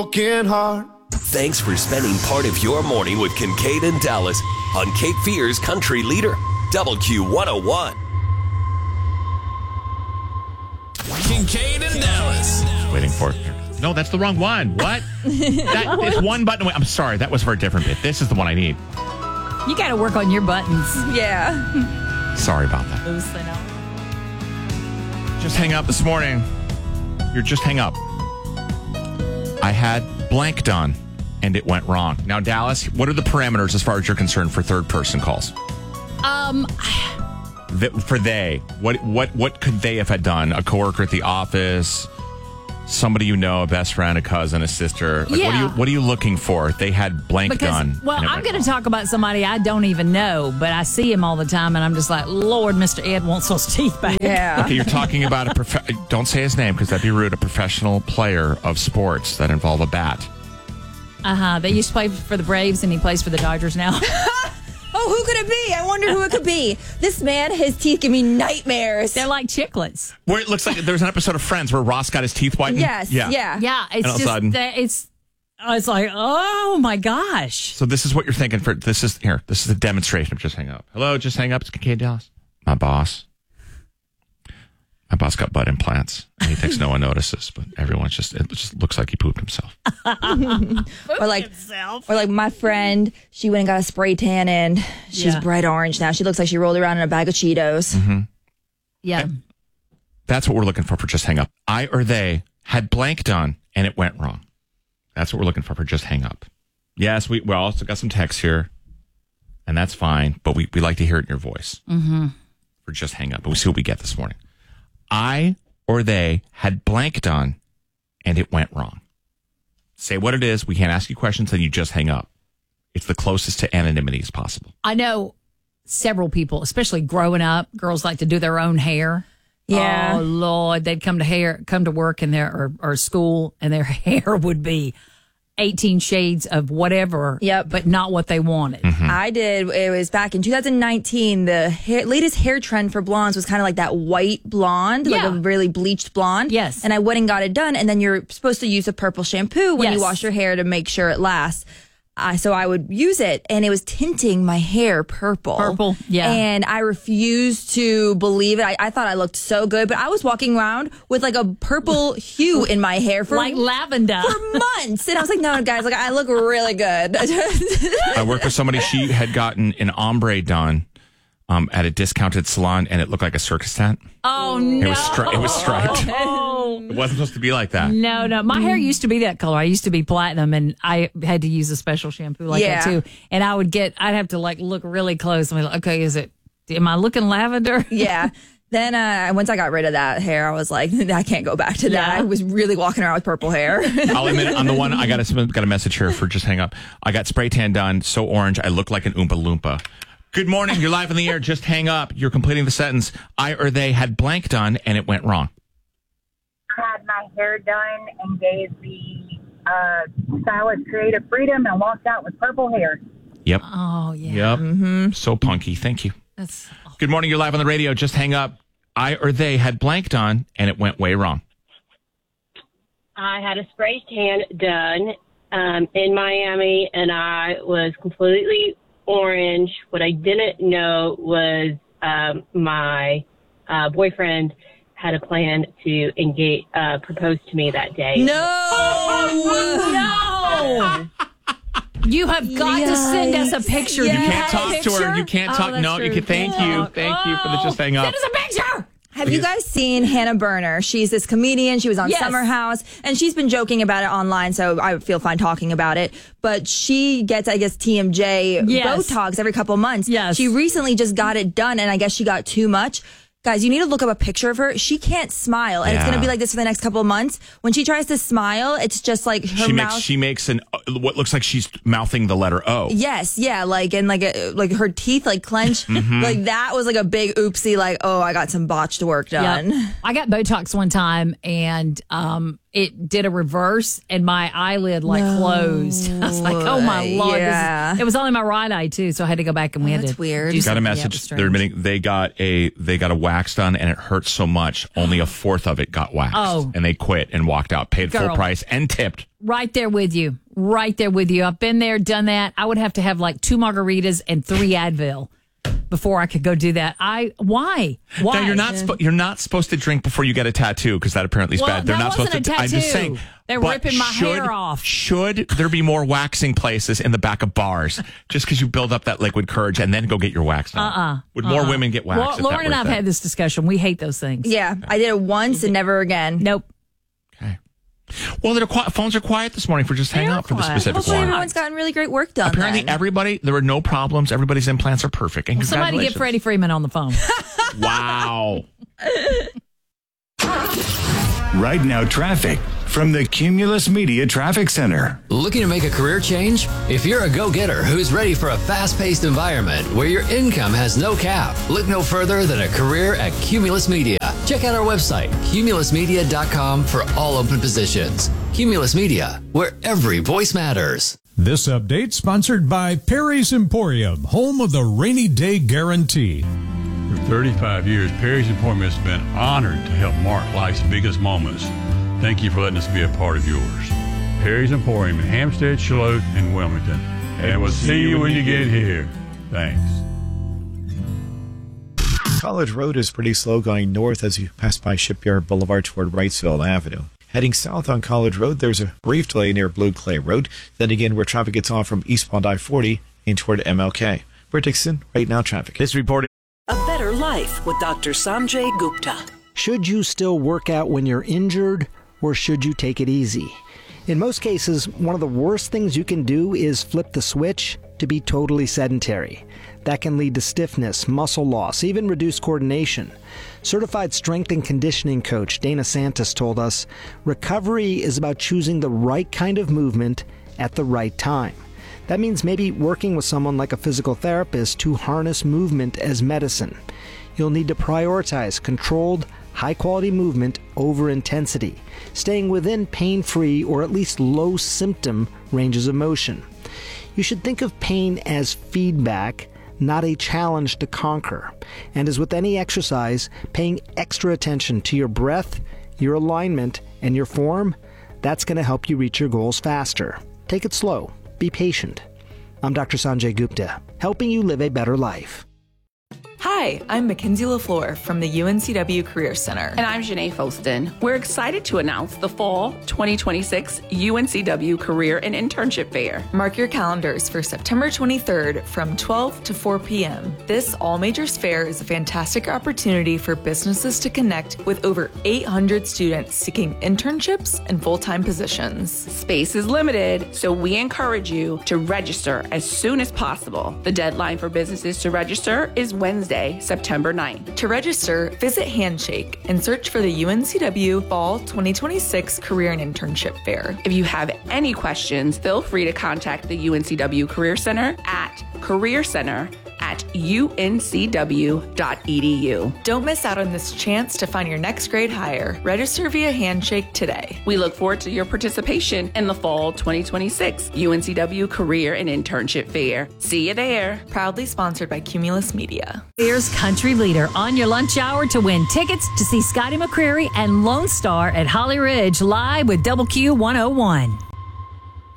broken heart. Thanks for spending part of your morning with Kincaid and Dallas on Cape Fear's Country Leader, WQ101. Kincaid and Dallas. Waiting for it. No, that's the wrong one. What? It's one button away. I'm sorry. That was for a different bit. This is the one I need. You got to work on your buttons. Yeah. Sorry about that. Just hang up this morning. You're just hang up. I had blank done, and it went wrong. Now, Dallas, what are the parameters as far as you're concerned for third-person calls? For they, what could they have had done? A coworker at the office, somebody you know, a best friend, a cousin, a sister. Like, Yeah. What are you looking for? They had blank done. Well, I'm going to talk about somebody I don't even know, but I see him all the time, and I'm just like, Lord, Mr. Ed wants those teeth back. Yeah. Okay, you're talking about don't say his name because that'd be rude. A professional player of sports that involve a bat. They used to play for the Braves, and he plays for the Dodgers now. Oh, who could it be? I wonder who it could be. This man, his teeth give me nightmares. They're like chiclets. Where it looks like there's an episode of Friends where Ross got his teeth whitened. Yes. Yeah. Yeah, it's all of a just sudden- it's like, oh my gosh. So this is what you're thinking for this is a demonstration of just hang up. Hello, just hang up. It's Kincaid Dallas. My boss got butt implants. And he thinks no one notices, but it just looks like he pooped himself. Or like my friend, she went and got a spray tan and she's bright orange now. She looks like she rolled around in a bag of Cheetos. Mm-hmm. Yeah. That's what we're looking for just hang up. I or they had blank done and it went wrong. That's what we're looking for just hang up. Yes, we also got some text here, and that's fine, but we like to hear it in your voice for just hang up. And we see what we get this morning. I or they had blank done and it went wrong. Say what it is. We can't ask you questions, then you just hang up. It's the closest to anonymity as possible. I know several people, especially growing up, girls like to do their own hair. Yeah. Oh Lord, they'd come to work in their or school, and their hair would be 18 shades of whatever. Yep. But not what they wanted. I did. It was back in 2019. The latest hair trend for blondes was kind of like that white blonde, like Yeah. a really bleached blonde. Yes. And I went and got it done. And then you're supposed to use a purple shampoo when you Yes. wash your hair to make sure it lasts. So I would use it, and it was tinting my hair purple. Purple, yeah. And I refused to believe it. I thought I looked so good, but I was walking around with like a purple hue in my hair for Like lavender. for months. And I was like, no, guys, like I look really good. I worked with somebody. She had gotten an ombre done at a discounted salon, and it looked like a circus tent. Oh no. It was striped. Oh. It wasn't supposed to be like that. No. My hair used to be that color. I used to be platinum, and I had to use a special shampoo like that too. And I'd have to like look really close and be like, okay, am I looking lavender? Yeah. Then once I got rid of that hair, I was like, I can't go back to that. Yeah. I was really walking around with purple hair. I'll admit, I'm the one. I got a message here for just hang up. I got spray tan done, so orange, I look like an Oompa Loompa. Good morning. You're live in the air. Just hang up. You're completing the sentence. I or they had blank done, and it went wrong. Had my hair done and gave the stylist creative freedom and walked out with purple hair. Yep. Oh yeah. Yep. So punky. Thank you. That's Good morning. You're live on the radio. Just hang up. I or they had blank done, and it went way wrong. I had a spray tan done in Miami, and I was completely orange. What I didn't know was my boyfriend had a plan to propose to me that day. no. You have got to send us a picture. Yes. Do You can't have a talk to her. picture? You can't talk. that's No, you true. can. Thank you for the just hang up. Send us a picture. Have you guys seen Hannah Berner? She's this comedian. She was on Yes. Summer House, and she's been joking about it online, so I feel fine talking about it. But she gets, I guess, TMJ Yes. Botox every couple months. Yes. She recently just got it done, and I guess she got too much. Guys, you need to look up a picture of her. She can't smile, and it's going to be like this for the next couple of months. When she tries to smile, it's just like her mouth. She makes an what looks like she's mouthing the letter O. Yes, yeah, like her teeth like clench, Mm-hmm. like that was like a big oopsie. Like, oh, I got some botched work done. Yep. I got Botox one time, and it did a reverse and my eyelid closed. I was like, oh my Lord. Yeah. It was only my right eye too. So I had to go back and we had to. That's weird. do Got a something. message. Yeah, it was They're admitting they got a wax done and it hurt so much. Only a fourth of it got waxed. Oh. And they quit and walked out, paid full Girl. price and tipped. Right there with you. Right there with you. I've been there, done that. I would have to have like 2 margaritas and 3 Advil before I could go do that. Why? Now, you're not supposed to drink before you get a tattoo because that apparently is bad. They're that not supposed wasn't to. a tattoo. I'm just saying. They're but ripping my hair off. Should there be more waxing places in the back of bars just because you build up that liquid courage and then go get your wax done? Would more women get waxed? Lauren and I have had this discussion. We hate those things. Yeah, I did it once and never again. Nope. Okay. Well, phones are quiet this morning for just hang up for the specific Hopefully one. everyone's gotten really great work done. Apparently, then. there were no problems. Everybody's implants are perfect. And Somebody get congratulations. Freddie Freeman on the phone. Wow. Right now, traffic from the Cumulus Media Traffic Center. Looking to make a career change? If you're a go-getter who's ready for a fast-paced environment where your income has no cap, look no further than a career at Cumulus Media. Check out our website, cumulusmedia.com, for all open positions. Cumulus Media, where every voice matters. This update sponsored by Perry's Emporium, home of the rainy day guarantee. For 35 years, Perry's Emporium has been honored to help mark life's biggest moments. Thank you for letting us be a part of yours. Perry's Emporium in Hampstead, Charlotte, and Wilmington. And we'll see you when you get here. Thanks. College Road is pretty slow going north as you pass by Shipyard Boulevard toward Wrightsville Avenue. Heading south on College Road, there's a brief delay near Blue Clay Road. Then again, where traffic gets off from eastbound I-40 and toward MLK. We're Dixon, right now traffic. This report. A better life with Dr. Sanjay Gupta. Should you still work out when you're injured, or should you take it easy? In most cases, one of the worst things you can do is flip the switch to be totally sedentary. That can lead to stiffness, muscle loss, even reduced coordination. Certified strength and conditioning coach Dana Santos told us, recovery is about choosing the right kind of movement at the right time. That means maybe working with someone like a physical therapist to harness movement as medicine. You'll need to prioritize controlled, high-quality movement over intensity, staying within pain-free or at least low-symptom ranges of motion. You should think of pain as feedback, not a challenge to conquer. And as with any exercise, paying extra attention to your breath, your alignment, and your form, that's going to help you reach your goals faster. Take it slow. Be patient. I'm Dr. Sanjay Gupta, helping you live a better life. Hi, I'm Mackenzie LaFleur from the UNCW Career Center. And I'm Janae Foston. We're excited to announce the fall 2026 UNCW Career and Internship Fair. Mark your calendars for September 23rd from 12 to 4 p.m. This all-majors fair is a fantastic opportunity for businesses to connect with over 800 students seeking internships and full-time positions. Space is limited, so we encourage you to register as soon as possible. The deadline for businesses to register is Wednesday, September 9th. To register, visit Handshake and search for the UNCW Fall 2026 Career and Internship Fair. If you have any questions, feel free to contact the UNCW Career Center at careercenter@uncw.edu. Don't miss out on this chance to find your next grade hire. Register via Handshake today. We look forward to your participation in the Fall 2026 UNCW Career and Internship Fair. See you there. Proudly sponsored by Cumulus Media. Here's Country Leader on your lunch hour to win tickets to see Scotty McCreery and Lone Star at Holly Ridge live with Double Q 101.